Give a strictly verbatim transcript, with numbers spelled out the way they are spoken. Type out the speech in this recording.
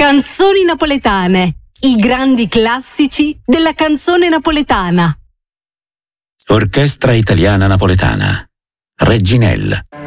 Canzoni napoletane, i grandi classici della canzone napoletana. Orchestra Italiana Napoletana. Reginella.